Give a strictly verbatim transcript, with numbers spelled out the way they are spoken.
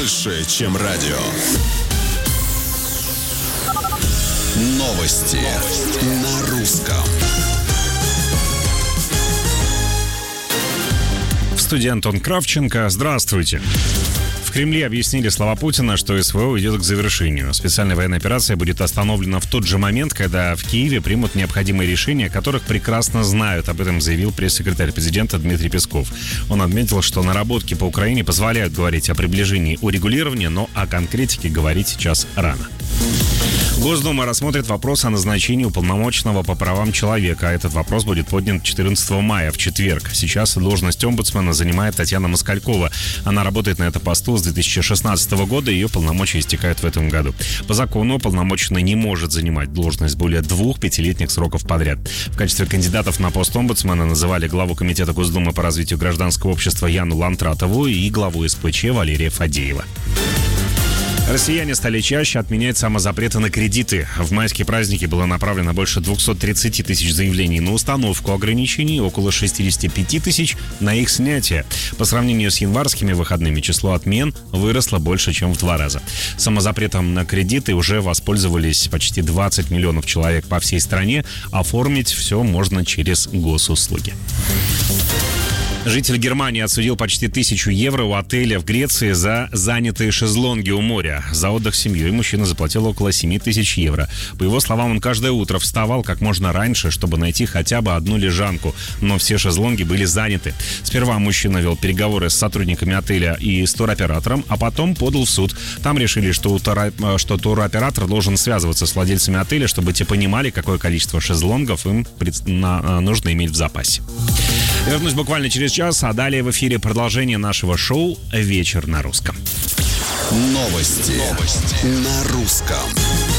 больше, чем радио. Новости, Новости. На русском. В студии Антон Кравченко. Здравствуйте. В Кремле объяснили слова Путина, что СВО идет к завершению. Специальная военная операция будет остановлена в тот же момент, когда в Киеве примут необходимые решения, которых прекрасно знают. Об этом заявил пресс-секретарь президента Дмитрий Песков. Он отметил, что наработки по Украине позволяют говорить о приближении урегулирования, но о конкретике говорить сейчас рано. Госдума рассмотрит вопрос о назначении уполномоченного по правам человека. Этот вопрос будет поднят четырнадцатого мая, в четверг. Сейчас должность омбудсмена занимает Татьяна Москалькова. Она работает на этом посту с две тысячи шестнадцатого года, ее полномочия истекают в этом году. По закону уполномоченный не может занимать должность более двух пятилетних сроков подряд. В качестве кандидатов на пост омбудсмена называли главу Комитета Госдумы по развитию гражданского общества Яну Лантратову и главу СПЧ Валерия Фадеева. Россияне стали чаще отменять самозапреты на кредиты. В майские праздники было направлено больше двести тридцать тысяч заявлений на установку ограничений, около шестьдесят пять тысяч на их снятие. По сравнению с январскими выходными число отмен выросло больше, чем в два раза. Самозапретом на кредиты уже воспользовались почти двадцать миллионов человек по всей стране. Оформить все можно через госуслуги. Житель Германии отсудил почти тысячу евро у отеля в Греции за занятые шезлонги у моря. За отдых с семьей мужчина заплатил около семь тысяч евро. По его словам, он каждое утро вставал как можно раньше, чтобы найти хотя бы одну лежанку. Но все шезлонги были заняты. Сперва мужчина вел переговоры с сотрудниками отеля и с туроператором, а потом подал в суд. Там решили, что, тура... что туроператор должен связываться с владельцами отеля, чтобы те понимали, какое количество шезлонгов им пред... на... нужно иметь в запасе. Вернусь буквально через час, а далее в эфире продолжение нашего шоу «Вечер на русском». Новости, Новости. На русском.